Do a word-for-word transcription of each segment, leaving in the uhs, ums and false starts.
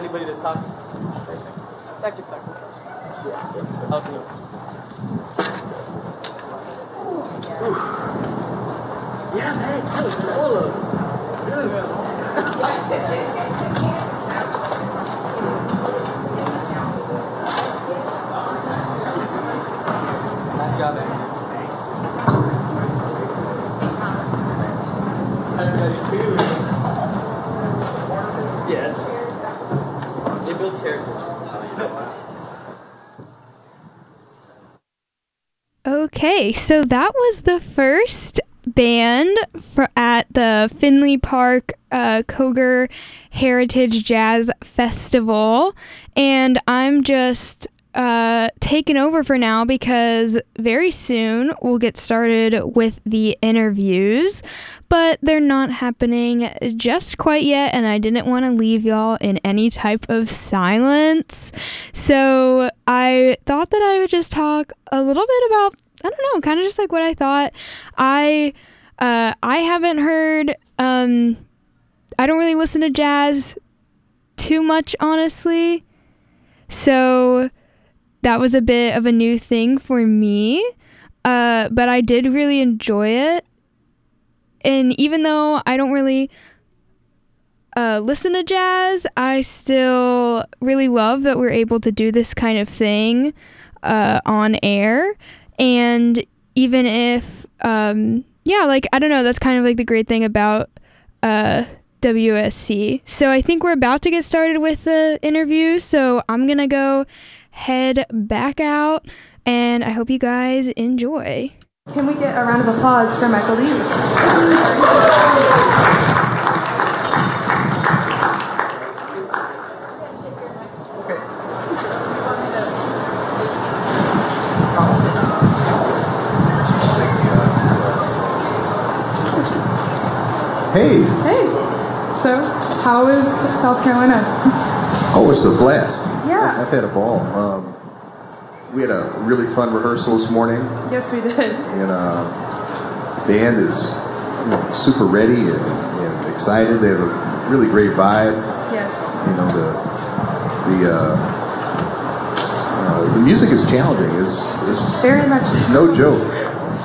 anybody to talk to. Thank you, thank you. Yeah. How's it? Yeah, man, that was solo. Nice job, man. Yeah, that's it builds character. Okay, so that was the first band for at the Finley Park uh, Coger Heritage Jazz Festival, and I'm just uh, taking over for now because very soon we'll get started with the interviews, but they're not happening just quite yet, and I didn't want to leave y'all in any type of silence. So I thought that I would just talk a little bit about, I don't know, kind of just like what I thought. I uh, I haven't heard, um, I don't really listen to jazz too much, honestly. So that was a bit of a new thing for me, uh, but I did really enjoy it. And even though I don't really uh, listen to jazz, I still really love that we're able to do this kind of thing uh, on air. And even if, um, yeah, like, I don't know, that's kind of like the great thing about uh, W S C. So I think we're about to get started with the interview. So I'm going to go head back out, and I hope you guys enjoy. Can we get a round of applause for Michael Lees? Hey. Hey. So, how was South Carolina? Oh, it's a blast. Yeah. I've had a ball. Um, we had a really fun rehearsal this morning. Yes, we did. And uh, the band is, you know, super ready and, and excited. They have a really great vibe. Yes. You know, the the uh, uh, the music is challenging. It's it's very much it's no joke.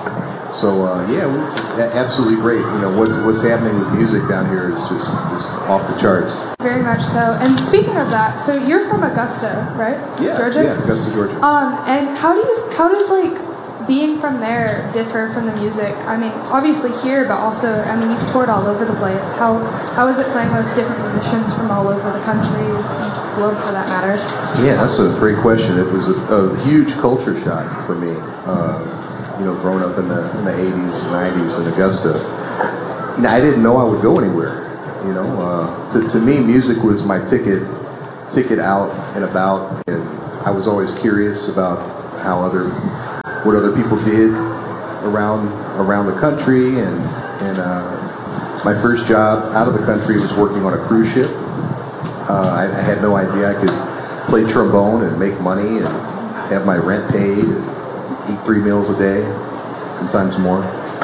So uh, yeah, it's just absolutely great. You know, what what's happening with music down here is just is off the charts. Very much so. And speaking of that, so you're from Augusta, right? Yeah, Georgia? Yeah, Augusta, Georgia. Um, and how do you how does like being from there differ from the music? I mean, obviously here, but also, I mean, you've toured all over the place. How how is it playing with different musicians from all over the country, globe for that matter? Yeah, that's a great question. It was a, a huge culture shock for me. Uh, you know, growing up in the in the eighties, nineties in Augusta, you know, I didn't know I would go anywhere. You know, uh, to to me, music was my ticket ticket out and about, and I was always curious about how other what other people did around around the country, and and uh, my first job out of the country was working on a cruise ship. Uh, I, I had no idea I could play trombone and make money and have my rent paid and eat three meals a day, sometimes more.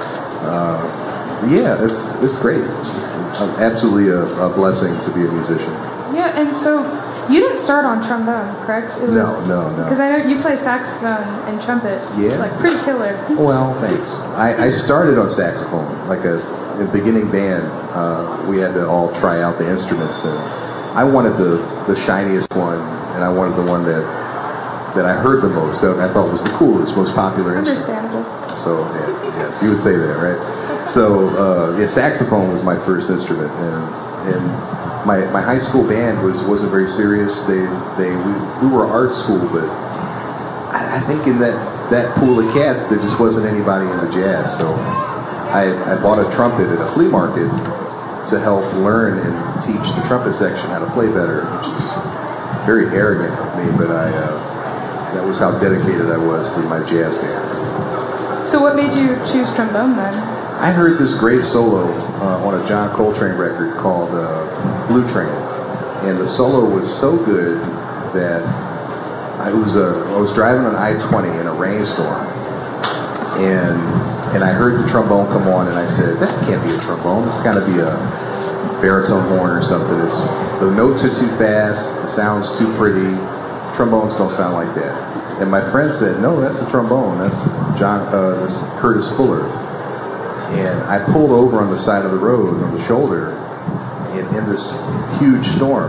Uh, yeah, it's it's great. It's absolutely a, a blessing to be a musician. Yeah, and so you didn't start on trombone, correct? It was, no, no, no. Because I know you play saxophone and trumpet. Yeah. Like, pretty killer. Well, thanks. I, I started on saxophone, like a, a beginning band. Uh, we had to all try out the instruments, and I wanted the, the shiniest one, and I wanted the one that that I heard the most, that I thought was the coolest, most popular instrument. Understandable. So, yeah, yes, you would say that, right? So, uh, yeah, saxophone was my first instrument, and, and my my high school band was wasn't very serious. They they we, we were art school, but I, I think in that that pool of cats, there just wasn't anybody into jazz. So, I I bought a trumpet at a flea market to help learn and teach the trumpet section how to play better, which is very arrogant of me, but I. Uh, That was how dedicated I was to my jazz bands. So what made you choose trombone then? I heard this great solo uh, on a John Coltrane record called uh, Blue Train, and the solo was so good that I was uh, I was driving on I twenty in a rainstorm, and and I heard the trombone come on, and I said, "This can't be a trombone. It's got to be a baritone horn or something. It's, the notes are too fast, the sound's too pretty. Trombones don't sound like that. And my friend said, no, that's a trombone. That's John, uh, that's Curtis Fuller. And I pulled over on the side of the road on the shoulder in, in this huge storm.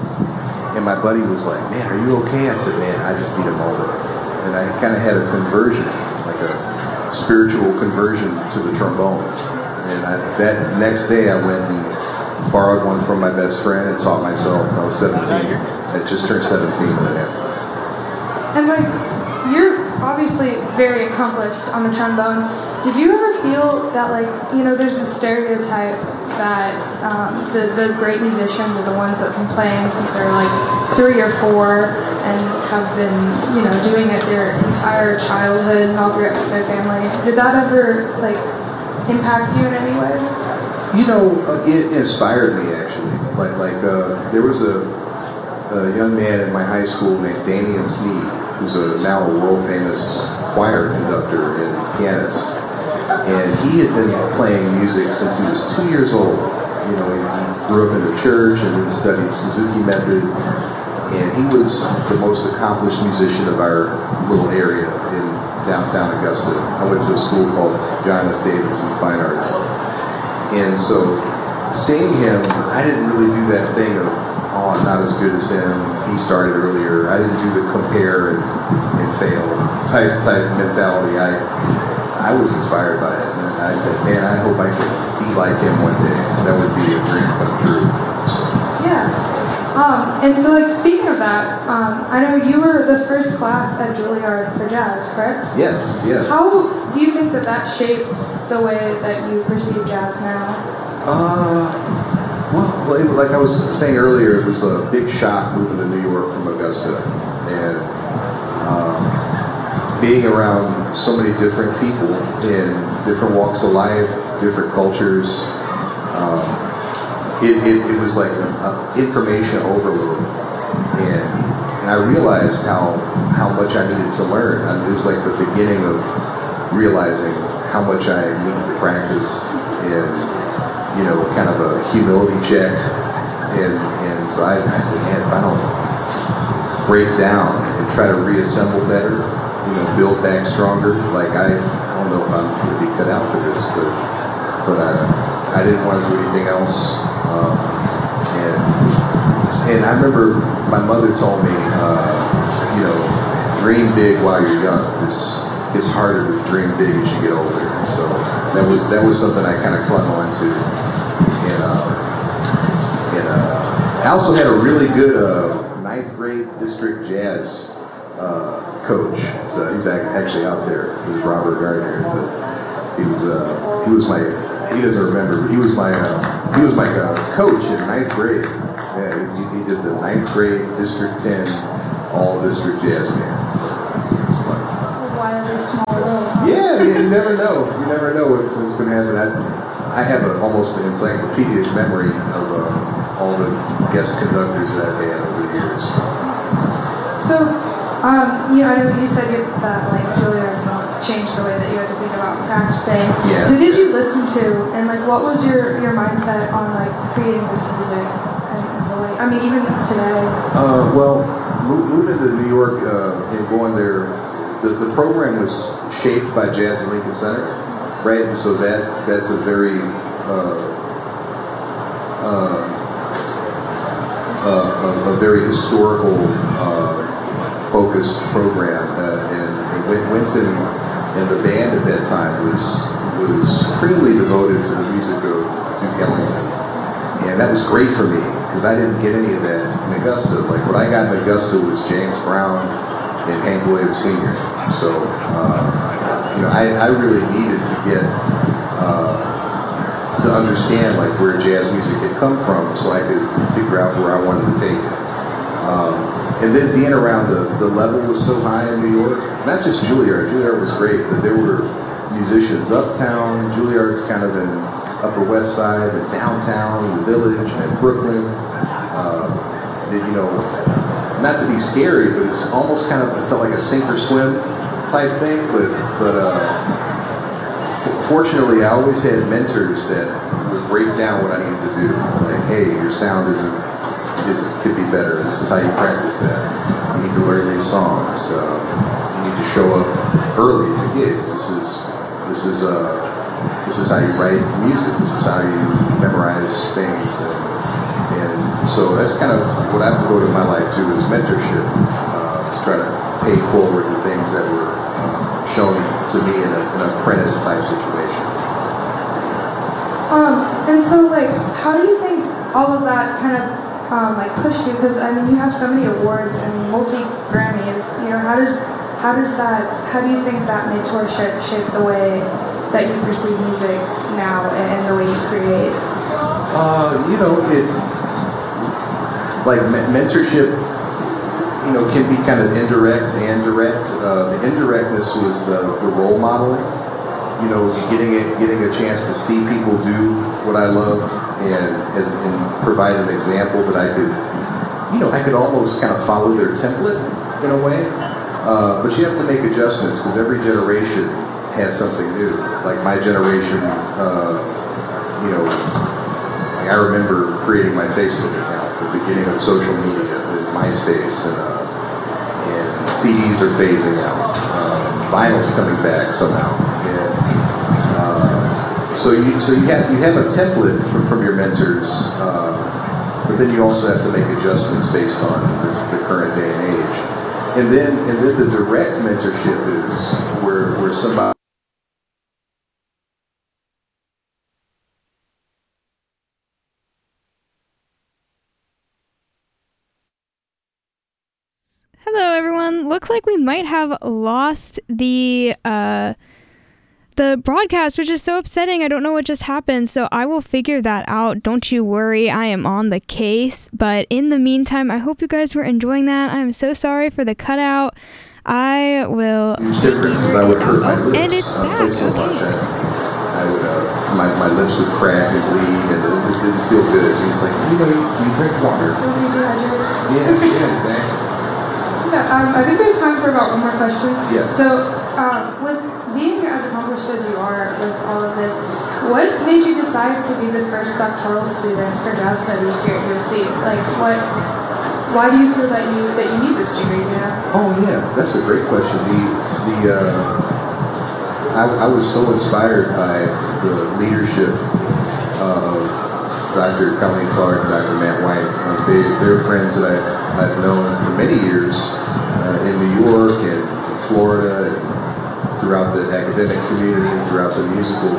And my buddy was like, man, are you okay? I said, man, I just need a moment. And I kind of had a conversion, like a spiritual conversion to the trombone. And I, that next day I went and borrowed one from my best friend and taught myself. I was seventeen. I just turned seventeen when it happened. And like, you're obviously very accomplished on the trombone. Did you ever feel that, like, you know, there's this stereotype that um, the, the great musicians are the ones that have been playing since they're like three or four and have been, you know, doing it their entire childhood and all throughout their family. Did that ever, like, impact you in any way? You know, uh, it inspired me, actually. Like, like uh, there was a, a young man in my high school named Damian Sneed, who's a, now a world-famous choir conductor and pianist. And he had been playing music since he was two years old. You know, he, he grew up in the church and then studied Suzuki method. And he was the most accomplished musician of our little area in downtown Augusta. I went to a school called John S. Davidson Fine Arts. And so seeing him, I didn't really do that thing of, oh, I'm not as good as him. He started earlier. I didn't do the compare and, and fail type type mentality. I I was inspired by it, and I said, man, I hope I could be like him one day. That would be a dream come true. So. Yeah. Um, and so, like, speaking of that, um, I know you were the first class at Juilliard for jazz, correct? Yes, yes. How do you think that that shaped the way that you perceive jazz now? Uh, well, like I was saying earlier, it was a big shock moving to New York from Augusta, and um, being around so many different people in different walks of life, different cultures. Um, it, it, it was like an information overload, and, and I realized how how much I needed to learn. I mean, it was like the beginning of realizing how much I needed to practice, and you know, kind of a humility check. And and so I, I said, man, if I don't break down and try to reassemble better, you know, build back stronger. Like I, I don't know if I'm going to be cut out for this, but but I, I didn't want to do anything else. Um, and and I remember my mother told me, uh, you know, dream big while you're young. It's it's harder to dream big as you get older. So that was that was something I kind of clung on to. And uh, and uh, I also had a really good uh, ninth grade district jazz Uh, coach. So he's actually out there. This is Robert Gardner. He was uh, he was my he doesn't remember. But he was my uh, he was my uh, coach in ninth grade. Yeah, he, he did the ninth grade District ten All District Jazz Band. So it's fun. Wildly small world. Yeah, you never know. You never know what's, what's going to happen. I, I have a, almost an encyclopedic memory of uh, all the guest conductors that I've had over the years. So. Um, you know, I know you said you, that like Juilliard changed the way that you had to think about practicing. Yeah. Who did you listen to, and like what was your, your mindset on like creating this music? And, and the way, I mean, even today. Uh, well, moving to New York uh, and going there, the, the program was shaped by Jazz at Lincoln Center, right? And so that that's a very uh, uh, uh, a, a very historical. Uh, focused program, uh, and, and Wynton and the band at that time was was supremely devoted to the music of Duke Ellington, and that was great for me because I didn't get any of that in Augusta. Like what I got in Augusta was James Brown and Hank Williams Senior So uh, you know, I, I really needed to get uh, to understand like where jazz music had come from, so I could figure out where I wanted to take it. Um, And then being around the, the level was so high in New York, not just Juilliard, Juilliard was great, but there were musicians uptown, Juilliard's kind of in Upper West Side, and downtown, the Village, and in Brooklyn. Uh, that, you know, not to be scary, but it's almost kind of, it felt like a sink or swim type thing, but, but uh, f- fortunately I always had mentors that would break down what I needed to do. Like, hey, your sound isn't, is could be better. This is how you practice that. You need to learn these songs. Um, you need to show up early to gigs. This is this is uh, this is how you write music. This is how you memorize things. And, and so that's kind of what I've devoted my life to is mentorship, uh, to try to pay forward the things that were uh, shown to me in, a, in an apprentice type situation. Um, and so, like, how do you think all of that kind of um, like pushed you? Because I mean, you have so many awards and multi Grammys. You know, how does how does that? How do you think that mentorship shape the way that you perceive music now and, and the way you create? Uh, you know, it like me- mentorship. You know, can be kind of indirect and direct. Uh, the indirectness was the, the role modeling. You know, getting a, getting a chance to see people do what I loved and as and provide an example that I could, you know, I could almost kind of follow their template in a way. Uh, but you have to make adjustments because every generation has something new. Like my generation, uh, you know, like I remember creating my Facebook account, the beginning of social media, MySpace, and, uh, and C Ds are phasing out. Um, vinyl's coming back somehow. And, uh, so you so you have you have a template from, from your mentors, uh, but then you also have to make adjustments based on the, the current day and age. And then and then the direct mentorship is where where somebody. Hello, everyone. Looks like we might have lost the uh, the broadcast, which is so upsetting. I don't know what just happened, so I will figure that out. Don't you worry. I am on the case. But in the meantime, I hope you guys were enjoying that. I am so sorry for the cutout. I will. Huge difference because I would hurt my Oh, lips. and it's I would back. play so Okay. much. I, I would, uh, my, my lips would crack and bleed, and it, it didn't feel good. And he's like, you know, you, you drink water. Yeah, yeah, exactly. Yeah, um, I think we have time for about one more question. Yeah. So, um, with being as accomplished as you are with all of this, what made you decide to be the first doctoral student for jazz studies here at U S C? Like, what? Why do you feel that you that you need this degree? You know? Oh yeah, that's a great question. The the uh, I, I was so inspired by the leadership of Doctor Colleen Clark and Doctor Matt White. Uh, they they're friends that I've I've known for many years uh, in New York and in Florida and throughout the academic community and throughout the musical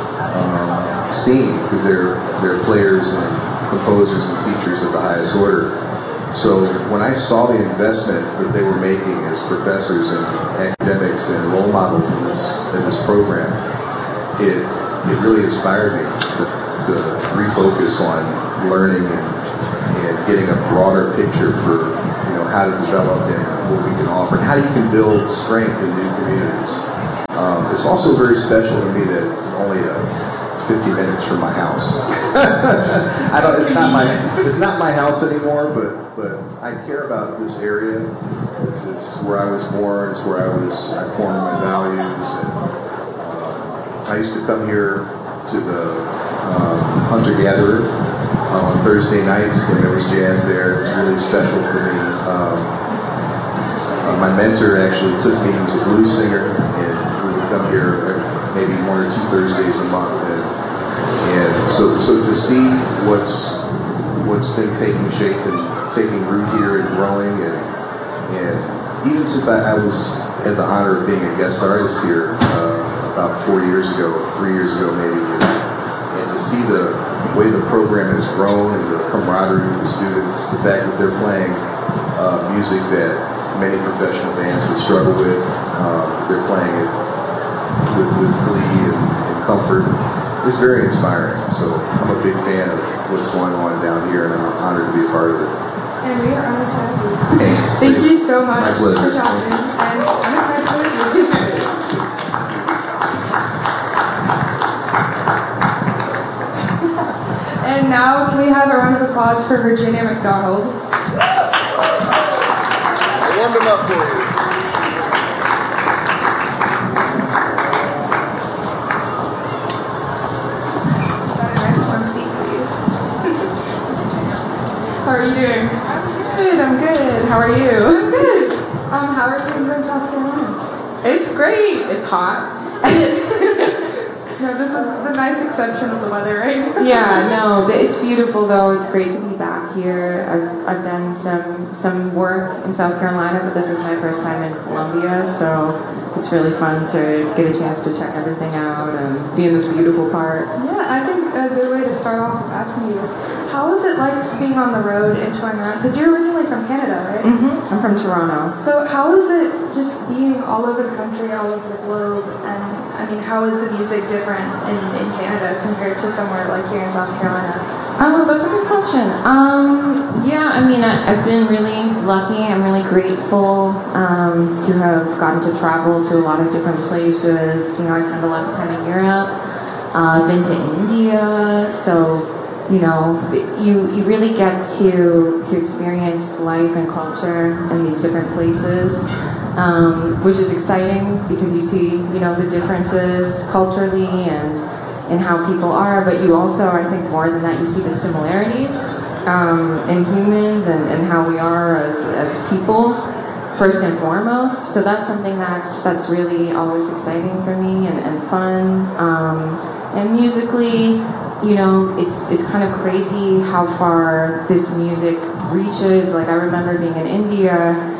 um, scene because they're they're players and composers and teachers of the highest order. So when I saw the investment that they were making as professors and academics and role models in this in this program, it it really inspired me to, to refocus on learning and, and getting a broader picture for you know how to develop and what we can offer and how you can build strength in new communities. Um, it's also very special to me that it's only a fifty minutes from my house. I don't. It's not my. It's not my house anymore. But but I care about this area. It's it's where I was born. It's where I was. I formed my values. And, uh, I used to come here to the um, hunter gatherer uh, on Thursday nights when there was jazz there. It was really special for me. Um, uh, my mentor actually took me. He was a blues singer, and we would come here maybe one or two Thursdays a month. And, And so, so to see what's what's been taking shape and taking root here and growing, and and even since I, I was had the honor of being a guest artist here uh, about four years ago, three years ago maybe, and, and to see the way the program has grown and the camaraderie with the students, the fact that they're playing uh, music that many professional bands would struggle with, um, they're playing it with, with glee and, and comfort. It's very inspiring. So I'm a big fan of what's going on down here, and I'm honored to be a part of it. And we are honored to have you. Thanks. Thank you so much My pleasure. for talking, and I'm excited for this. And now, can we have a round of applause for Virginia McDonald? I warmed them up for you. Got a nice warm are you doing? I'm good, I'm good. How are you? I'm good. Um, how are things in South Carolina? It's great. It's hot. No, this is the nice exception of the weather, right? Yeah, no, th- it's beautiful though. It's great to be back here. I've, I've done some some work in South Carolina, but this is my first time in Columbia, so it's really fun to, to get a chance to check everything out and be in this beautiful part. Yeah, I think a good way to start off with asking you is, how is it like being on the road and touring around? Because you're originally from Canada, right? Mm-hmm. I'm from Toronto. So how is it just being all over the country, all over the globe, and I mean, how is the music different in, in Canada compared to somewhere like here in South Carolina? Oh, that's a good question. Um, yeah, I mean, I, I've been really lucky. I'm really grateful um, to have gotten to travel to a lot of different places. You know, I spent a lot of time in Europe. Uh, I've been to India, so you know, you you really get to to experience life and culture in these different places, um, which is exciting because you see, you know, the differences culturally and in how people are, but you also, I think more than that, you see the similarities um, in humans and, and how we are as, as people, first and foremost. So that's something that's that's really always exciting for me and, and fun. Um, and musically, you know, it's it's kind of crazy how far this music reaches. Like I remember being in India,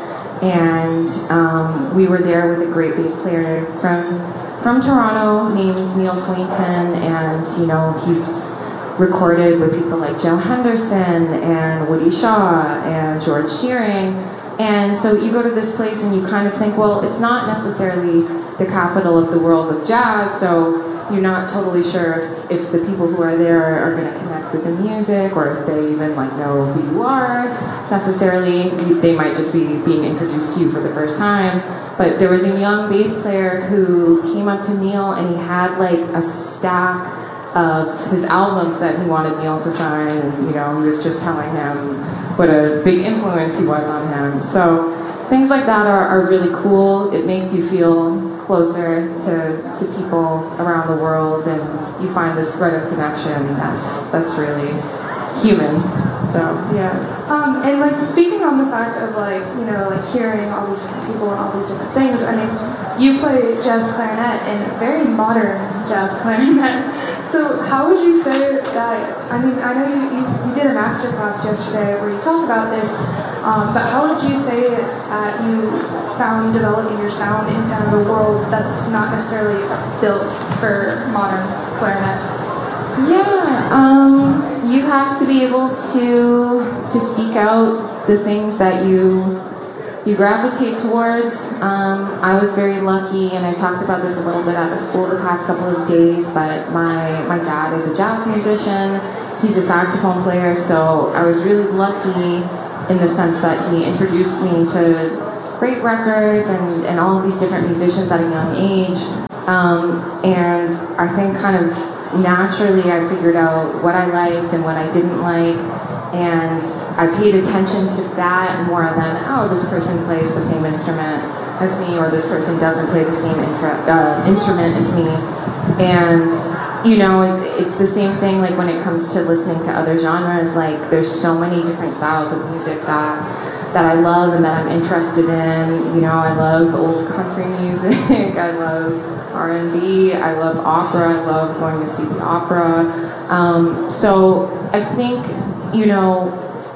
and um, we were there with a great bass player from from Toronto named Neil Swainson, and you know, he's recorded with people like Joe Henderson and Woody Shaw and George Shearing. And so you go to this place and you kind of think, well, it's not necessarily the capital of the world of jazz, so you're not totally sure if, if the people who are there are going to connect with the music, or if they even like know who you are necessarily. They might just be being introduced to you for the first time. But there was a young bass player who came up to Neil, and he had like a stack of his albums that he wanted Neil to sign, and you know, he was just telling him what a big influence he was on him. So things like that are, are really cool. It makes you feel closer to, to people around the world, and you find this thread of connection that's that's really human. So yeah. Um, and like speaking on the fact of like, you know, like hearing all these different people and all these different things, I mean, you play jazz clarinet and very modern jazz clarinet. So how would you say that, I mean, I know you, you, you did a master class yesterday where you talked about this, um, but how would you say that you found developing your sound in kind of a world that's not necessarily built for modern clarinet? Yeah, um, you have to be able to to seek out the things that you you gravitate towards. Um, I was very lucky, and I talked about this a little bit at the school the past couple of days, but my, my dad is a jazz musician. He's a saxophone player, so I was really lucky in the sense that he introduced me to great records and, and all of these different musicians at a young age. Um, and I think kind of naturally I figured out what I liked and what I didn't like, and I paid attention to that more than, oh, this person plays the same instrument as me, or this person doesn't play the same intra- uh, instrument as me. And you know, it's, it's the same thing like when it comes to listening to other genres. Like there's so many different styles of music that that I love and that I'm interested in. You know, I love old country music, I love R and B, I love opera, I love going to see the opera. Um, so I think, you know,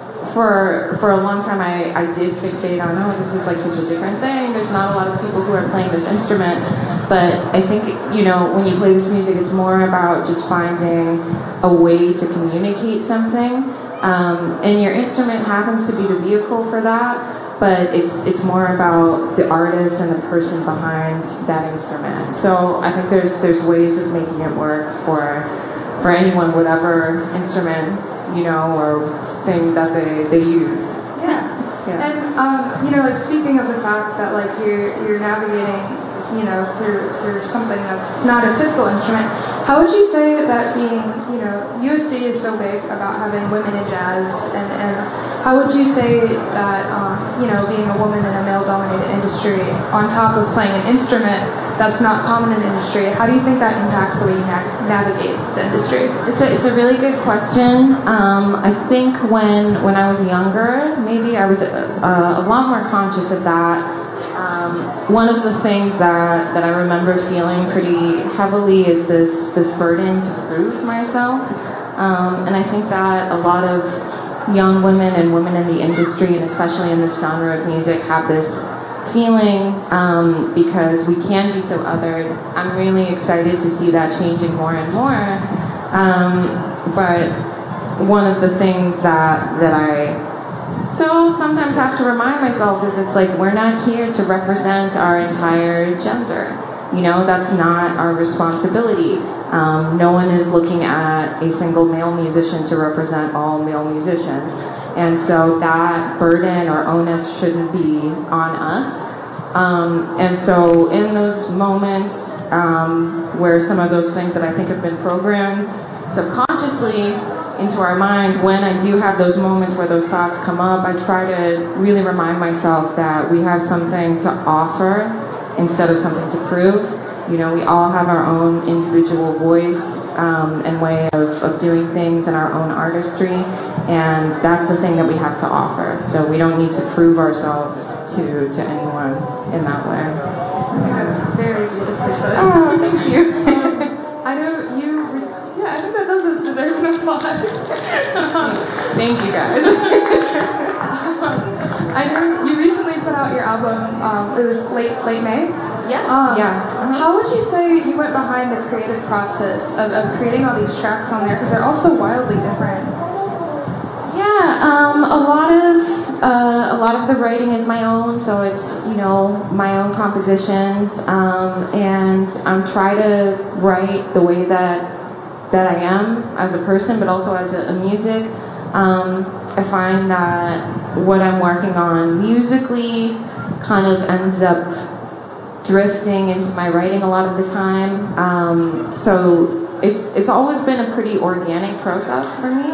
for for a long time I, I did fixate on, oh, this is like such a different thing, there's not a lot of people who are playing this instrument. But I think, you know, when you play this music, it's more about just finding a way to communicate something. Um, and your instrument happens to be the vehicle for that, but it's it's more about the artist and the person behind that instrument. So I think there's there's ways of making it work for for anyone, whatever instrument, you know, or thing that they, they use. Yeah. Yeah. And um, you know, like speaking of the fact that like you're you're navigating, you know, through through something that's not a typical instrument, how would you say that being, you know, U S C is so big about having women in jazz, and, and how would you say that, um, you know, being a woman in a male-dominated industry, on top of playing an instrument, that's not common in the industry. How do you think that impacts the way you na- navigate the industry? It's a, it's a really good question. Um, I think when when I was younger, maybe I was uh, a lot more conscious of that. Um, one of the things that, that I remember feeling pretty heavily is this, this burden to prove myself. Um, and I think that a lot of young women and women in the industry, and especially in this genre of music, have this feeling um, because we can be so othered. I'm really excited to see that changing more and more. Um, but one of the things that, that I still sometimes have to remind myself is it's like we're not here to represent our entire gender. You know, that's not our responsibility. Um, no one is looking at a single male musician to represent all male musicians. And so that burden or onus shouldn't be on us. Um, and so in those moments um, where some of those things that I think have been programmed subconsciously into our minds, when I do have those moments where those thoughts come up, I try to really remind myself that we have something to offer instead of something to prove. You know, we all have our own individual voice um, and way of, of doing things and our own artistry, and that's the thing that we have to offer. So we don't need to prove ourselves to, to anyone in that way. That's very beautifully put. Oh, thank you. I know you, yeah, I think that doesn't deserve an applause. Thank you, guys. I know you recently put out your album, um, it was late late May? Yes, Um, yeah. Uh-huh. How would you say you went behind the creative process of, of creating all these tracks on there? Because they're all so wildly different. Yeah, um, a lot of uh, a lot of the writing is my own, so it's, you know, my own compositions, um, and I'm trying to write the way that that I am as a person, but also as a, a music. Um, I find that what I'm working on musically kind of ends up drifting into my writing a lot of the time. Um, so it's it's always been a pretty organic process for me.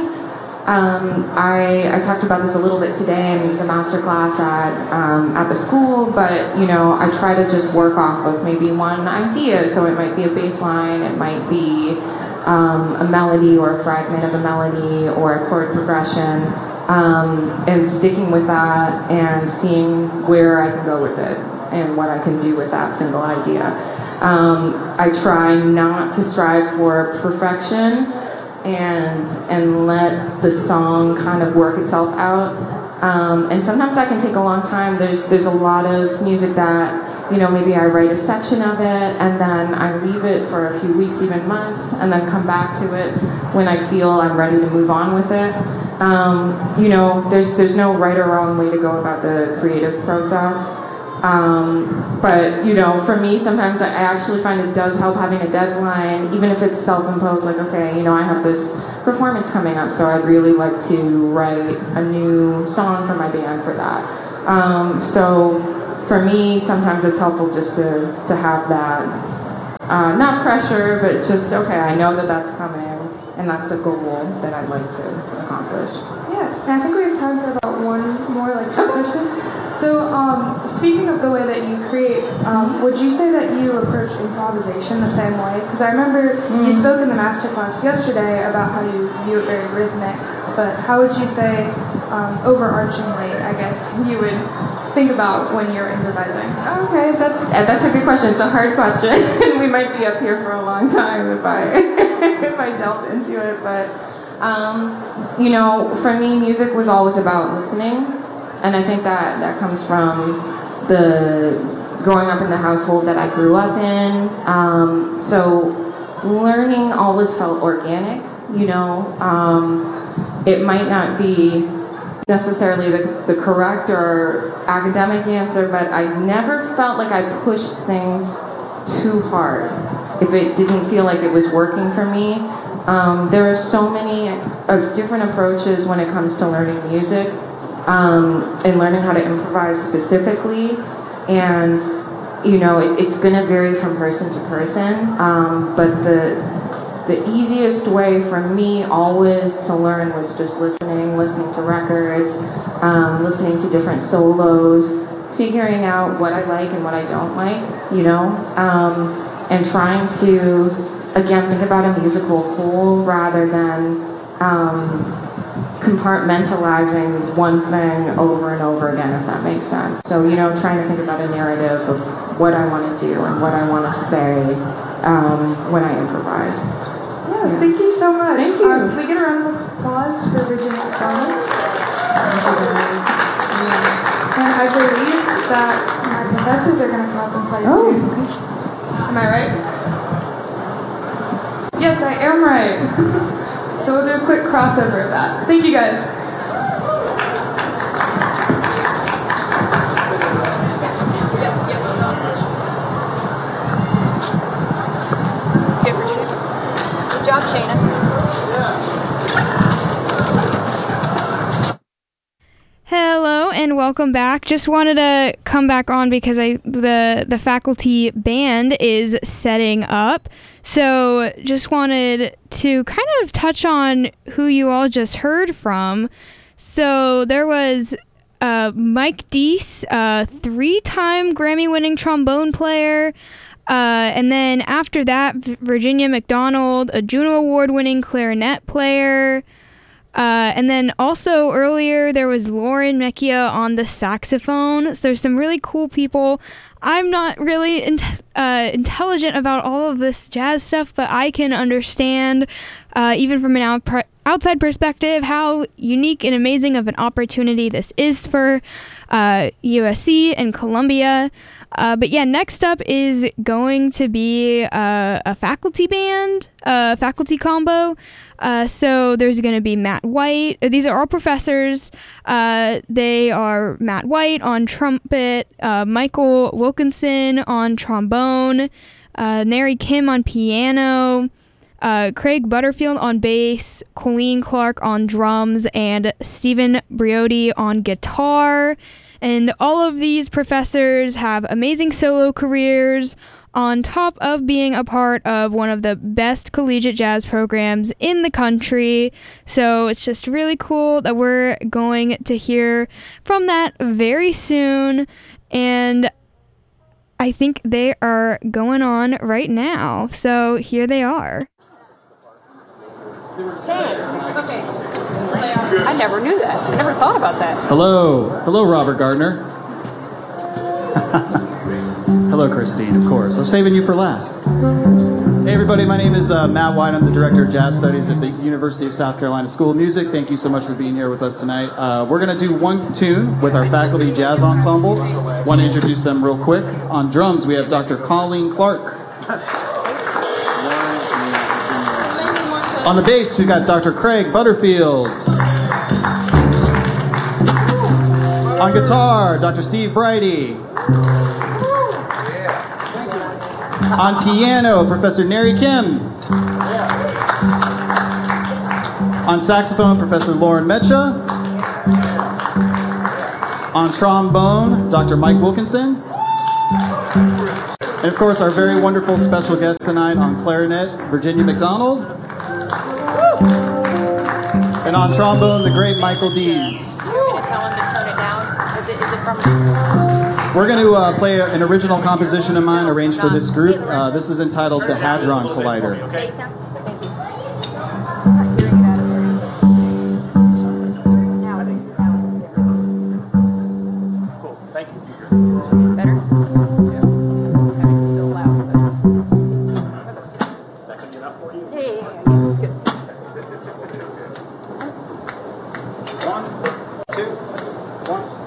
Um, I, I talked about this a little bit today in the master class at um, at the school, but you know, I try to just work off of maybe one idea. So it might be a bass line, it might be um, a melody or a fragment of a melody or a chord progression, um, and sticking with that and seeing where I can go with it and what I can do with that single idea. Um, I try not to strive for perfection and and let the song kind of work itself out. Um, and sometimes that can take a long time. There's there's a lot of music that, you know, maybe I write a section of it and then I leave it for a few weeks, even months, and then come back to it when I feel I'm ready to move on with it. Um, you know, there's there's no right or wrong way to go about the creative process. Um, but, you know, for me, sometimes I actually find it does help having a deadline, even if it's self-imposed, like, okay, you know, I have this performance coming up, so I'd really like to write a new song for my band for that. Um, so for me, sometimes it's helpful just to, to have that, uh, not pressure, but just, okay, I know that that's coming, and that's a goal that I'd like to accomplish. Yeah, and I think we have time for about one more like short question. So, um, speaking of the way that you create, um, would you say that you approach improvisation the same way? Because I remember mm. you spoke in the masterclass yesterday about how you view it very rhythmic, but how would you say, um, overarchingly, I guess, you would think about when you're improvising? Okay, that's that's a good question. It's a hard question. We might be up here for a long time if I if I delve into it, but um, you know, for me, music was always about listening. And I think that that comes from the growing up in the household that I grew up in. Um, so learning always felt organic, you know. Um, it might not be necessarily the, the correct or academic answer, but I never felt like I pushed things too hard if it didn't feel like it was working for me. Um, there are so many uh, different approaches when it comes to learning music. Um, and learning how to improvise specifically, and you know, it, it's going to vary from person to person. Um, but the the easiest way for me always to learn was just listening, listening to records, um, listening to different solos, figuring out what I like and what I don't like, you know, um, and trying to, again, think about a musical whole rather than um, compartmentalizing one thing over and over again, if that makes sense. So, you know, trying to think about a narrative of what I want to do and what I want to say um, when I improvise. Yeah, yeah, thank you so much. Thank you. Um, can we get a round of applause for Virginia McDonald? And I believe that my professors are going to come up and play Oh. too. Am I right? Yes, I am right. So we'll do a quick crossover of that. Thank you guys. Yeah, Virginia. Good job, Shayna. Hello and welcome back. Just wanted to come back on because I the the faculty band is setting up. So just wanted to kind of touch on who you all just heard from. So there was uh, Mike Deese, a three-time Grammy-winning trombone player. Uh, and then after that, V- Virginia McDonald, a Juno Award-winning clarinet player. Uh, and then also earlier there was Lauren Mecchia on the saxophone. So there's some really cool people. I'm not really in- uh, intelligent about all of this jazz stuff, but I can understand, uh, even from an out- outside perspective, how unique and amazing of an opportunity this is for uh, U S C and Columbia. Uh, but yeah, next up is going to be uh, a faculty band, a faculty combo. Uh, so there's going to be Matt White. These are all professors. Uh, they are Matt White on trumpet, uh, Michael Wilkinson on trombone, uh, Neri Kim on piano, uh, Craig Butterfield on bass, Colleen Clark on drums, and Stephen Briotti on guitar. And all of these professors have amazing solo careers on top of being a part of one of the best collegiate jazz programs in the country. So it's just really cool that we're going to hear from that very soon. And I think they are going on right now. So here they are. I never knew that. I never thought about that. Hello. Hello, Robert Gardner. Hello, Christine, of course. I'm saving you for last. Hey, everybody. My name is uh, Matt White. I'm the Director of Jazz Studies at the University of South Carolina School of Music. Thank you so much for being here with us tonight. Uh, we're going to do one tune with our faculty jazz ensemble. Want to introduce them real quick. On drums, we have Doctor Colleen Clark. On the bass, we got Doctor Craig Butterfield. On guitar, Doctor Steve Brighty. On piano, Professor Neri Kim. On saxophone, Professor Lauren Mecchia. On trombone, Doctor Mike Wilkinson. And of course, our very wonderful special guest tonight on clarinet, Virginia McDonald. And on trombone, the great Michael Deese. You want me to tell him to turn it down? Is it, is it from... We're going to uh, play an original composition of mine arranged for this group. Uh, this is entitled The Hadron Collider. Thank you. Cool. Thank you. Better? Yeah. I mean, it's still loud, but... That can get enough for you? Yeah, yeah, yeah, yeah. It's good. One, two, one.